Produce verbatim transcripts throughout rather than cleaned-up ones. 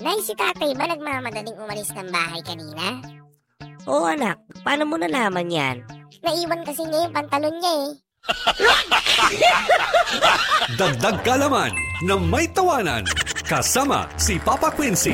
Nay, si tatay ba nagmamadaling umalis ng bahay kanina? Oo anak, paano mo nalaman yan? Naiwan kasi niya yung pantalon niya eh. Dagdag kalaman na may tawanan kasama si Papa Quincy.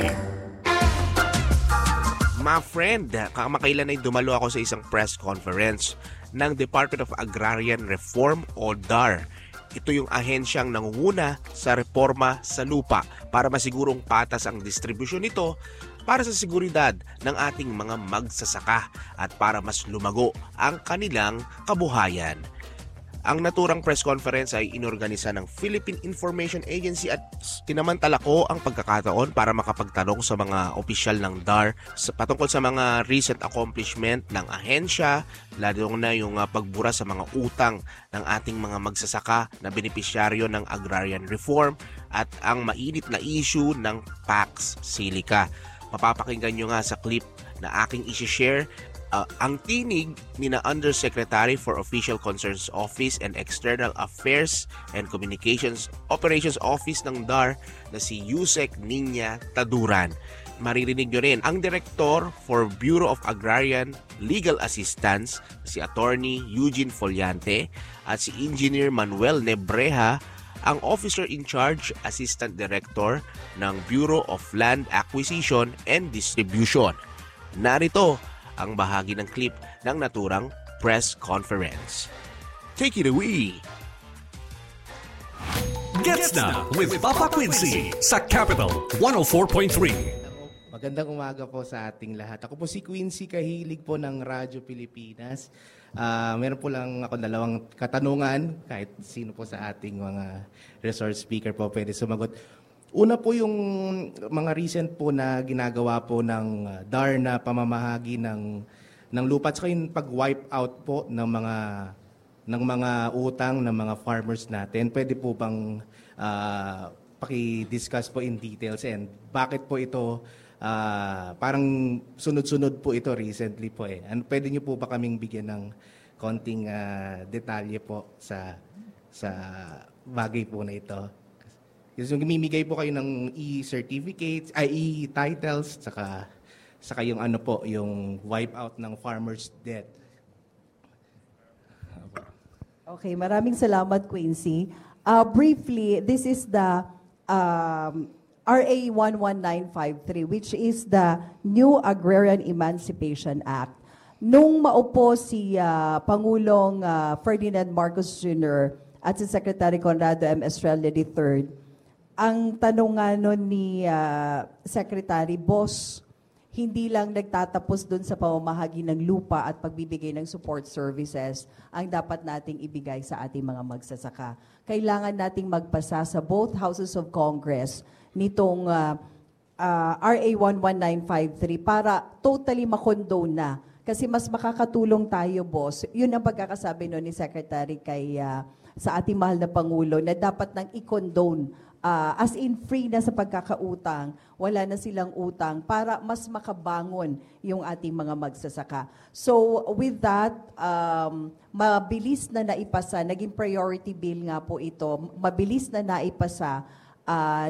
My friend, kamakailan ay dumalo ako sa isang press conference ng Department of Agrarian Reform o D A R. Ito yung ahensyang nangunguna sa reforma sa lupa para masigurong patas ang distribusyon nito para sa seguridad ng ating mga magsasaka at para mas lumago ang kanilang kabuhayan. Ang naturang press conference ay inorganisa ng Philippine Information Agency at tinamantala ko ang pagkakataon para makapagtanong sa mga opisyal ng D A R sa patungkol sa mga recent accomplishment ng ahensya, lalo na yung uh, pagbura sa mga utang ng ating mga magsasaka na benepisyaryo ng agrarian reform at ang mainit na issue ng Pax Silica. Mapapakinggan nyo nga sa clip na aking isi-share Uh, ang tinig ni na Undersecretary for Official Concerns Office and External Affairs and Communications Operations Office ng D A R na si Yusek Niña Taduran. Maririnig nyo rin ang Director for Bureau of Agrarian Legal Assistance, si Attorney Eugene Foliante, at si Engineer Manuel Nebreja, ang Officer in Charge Assistant Director ng Bureau of Land Acquisition and Distribution. Narito ang bahagi ng clip ng naturang press conference. Take it away! Gets na with Papa Quincy sa Capital one oh four point three. Magandang umaga po sa ating lahat. Ako po si Quincy, kahilig po ng Radyo Pilipinas. Uh, meron po lang ako dalawang katanungan, kahit sino po sa ating mga resource speaker po pwede sumagot. Una po yung mga recent po na ginagawa po ng D A R na pamamahagi ng ng lupa at saka yung pag-wipe out po ng mga ng mga utang ng mga farmers natin. Pwede po bang uh, paki-discuss po in details and bakit po ito uh, parang sunod-sunod po ito recently po eh. Ano pwede niyo po ba kaming bigyan ng konting uh, detalye po sa sa bagay po na ito? Kasi yung mimigay po kayo ng e-certificates, ay e-titles, saka, saka yung ano po, yung wipe out ng farmer's debt. Okay, maraming salamat, Quincy. Uh, briefly, this is the um, R A one one nine five three, which is the New Agrarian Emancipation Act. Nung maupo si uh, Pangulong uh, Ferdinand Marcos Junior at si Secretary Conrado M. Estrella the third, ang tanong nga nun ni uh, Secretary, Boss, hindi lang nagtatapos dun sa pamamahagi ng lupa at pagbibigay ng support services ang dapat nating ibigay sa ating mga magsasaka. Kailangan nating magpasa sa both Houses of Congress nitong uh, uh, R A one one nine five three para totally makondone na. Kasi mas makakatulong tayo, Boss. Yun ang pagkakasabi nun ni Secretary kay, uh, sa ating mahal na Pangulo na dapat nang i-condone. Uh, as in free na sa pagkakautang, wala na silang utang para mas makabangon yung ating mga magsasaka. So with that, um, mabilis na naipasa, naging priority bill nga po ito, mabilis na naipasa uh,